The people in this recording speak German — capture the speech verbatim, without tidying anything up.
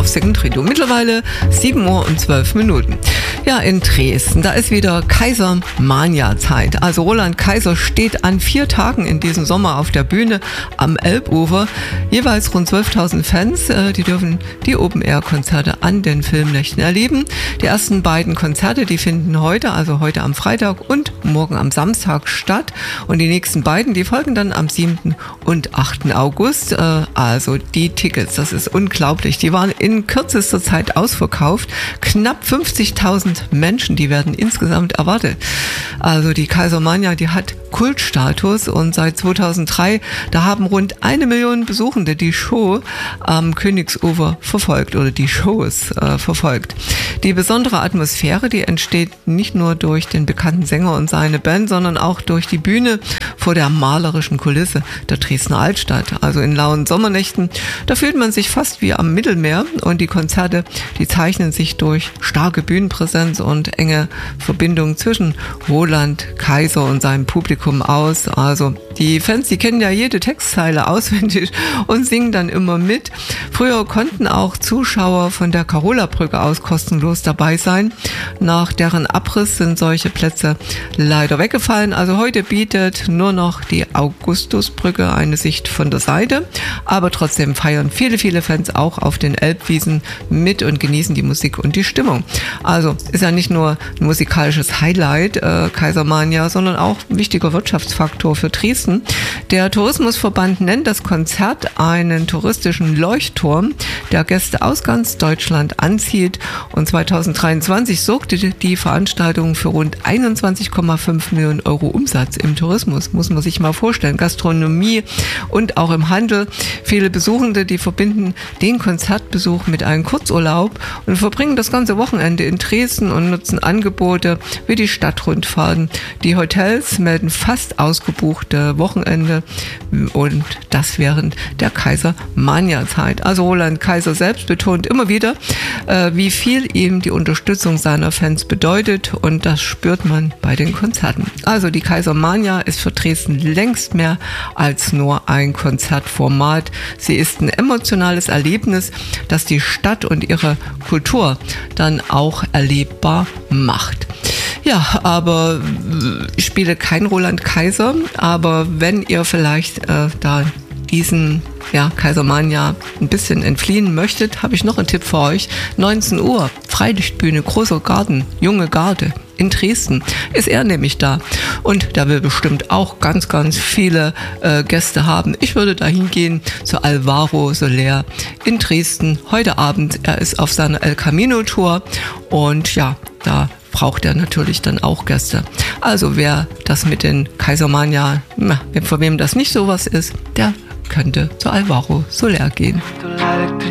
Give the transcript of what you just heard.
auf Second Trio. Mittlerweile sieben Uhr und zwölf Minuten. Ja, in Dresden, da ist wieder Kaiser-Mania-Zeit. Also Roland Kaiser steht an vier Tagen in diesem Sommer auf der Bühne am Elbufer. Jeweils rund zwölftausend Fans, äh, die dürfen die Open-Air-Konzerte an den Filmnächten erleben. Die ersten beiden Konzerte, die finden heute, also heute am Freitag und morgen am Samstag statt. Und die nächsten beiden, die folgen dann am siebten und achten August. Äh, also die Tickets, das ist unglaublich. Die waren in kürzester Zeit ausverkauft. Knapp fünfzigtausend Menschen, die werden insgesamt erwartet. Also die Kaiser-Mania, die hat Kultstatus und seit zweitausenddrei, da haben rund eine Million Besuchende die Show am Königsufer verfolgt oder die Shows äh, verfolgt. Die besondere Atmosphäre, die entsteht nicht nur durch den bekannten Sänger und seine Band, sondern auch durch die Bühne vor der malerischen Kulisse der Dresdner Altstadt. Also in lauen Sommernächten, da fühlt man sich fast wie am Mittelmeer und die Konzerte, die zeichnen sich durch starke Bühnenpräsenz und enge Verbindung zwischen Roland Kaiser und seinem Publikum aus. Also die Fans, die kennen ja jede Textzeile auswendig und singen dann immer mit. Früher konnten auch Zuschauer von der Karola-Brücke aus kostenlos dabei sein. Nach deren Abriss sind solche Plätze leider weggefallen. Also heute bietet nur noch die Augustusbrücke eine Sicht von der Seite. Aber trotzdem feiern viele, viele Fans auch auf den Elbwiesen mit und genießen die Musik und die Stimmung. Also ist ja nicht nur ein musikalisches Highlight, äh, Kaiser-Mania, sondern auch ein wichtiger Wirtschaftsfaktor für Dresden. Der Tourismusverband nennt das Konzert einen touristischen Leuchtturm, der Gäste aus ganz Deutschland anzieht. Und zweitausenddreiundzwanzig sorgte die Veranstaltung für rund einundzwanzig Komma fünf Millionen Euro Umsatz im Tourismus. Muss man sich mal vorstellen. Gastronomie und auch im Handel. Viele Besuchende, die verbinden den Konzertbesuch mit einem Kurzurlaub und verbringen das ganze Wochenende in Dresden und nutzen Angebote wie die Stadtrundfahrten. Die Hotels melden fast ausgebuchte Wochenende und das während der Kaiser-Mania-Zeit. Also Roland Kaiser selbst betont immer wieder, äh, wie viel ihm die Unterstützung seiner Fans bedeutet und das spürt man bei den Konzerten. Also die Kaiser-Mania ist für Dresden längst mehr als nur ein Konzertformat. Sie ist ein emotionales Erlebnis, das die Stadt und ihre Kultur dann auch erlebbar macht. Ja, aber ich spiele kein Roland Kaiser, aber wenn ihr vielleicht äh, da diesen ja, Kaiser-Mania ein bisschen entfliehen möchtet, habe ich noch einen Tipp für euch. neunzehn Uhr, Freilichtbühne, großer Garten, junge Garde in Dresden, ist er nämlich da. Und der will bestimmt auch ganz, ganz viele äh, Gäste haben. Ich würde da hingehen zu Alvaro Soler in Dresden heute Abend. Er ist auf seiner El Camino Tour und ja, da braucht er natürlich dann auch Gäste. Also wer das mit den Kaiser-Mania, na, für wem das nicht sowas ist, der könnte zu Alvaro Soler gehen.